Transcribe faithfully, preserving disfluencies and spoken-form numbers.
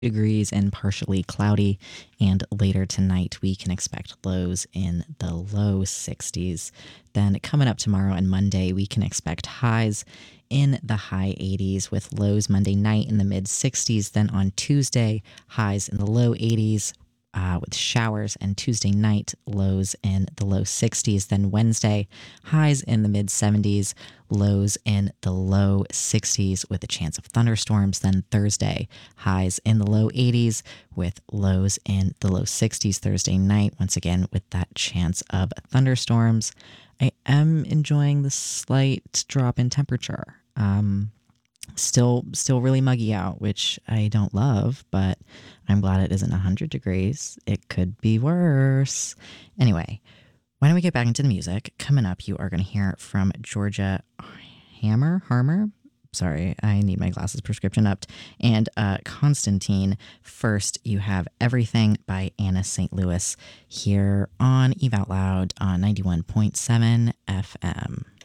Degrees and partially cloudy, and later tonight we can expect lows in the low sixties. Then coming up tomorrow and Monday, we can expect highs in the high eighties with lows Monday night in the mid sixties. Then on Tuesday, highs in the low eighties. Uh, with showers, and Tuesday night lows in the low sixties. Then Wednesday, highs in the mid seventies, lows in the low sixties with a chance of thunderstorms. Then Thursday, highs in the low eighties with lows in the low sixties Thursday night, once again with that chance of thunderstorms. I am enjoying the slight drop in temperature. Um, still still really muggy out, which I don't love, but I'm glad it isn't one hundred degrees. It could be worse. Anyway, why don't we get back into the music? Coming up, you are going to hear from Georgia Hammer, Harmer. Sorry, I need my glasses prescription upped. And uh, Constantine. First, you have Everything by Anna Saint Louis here on Eve Out Loud on ninety-one point seven F M.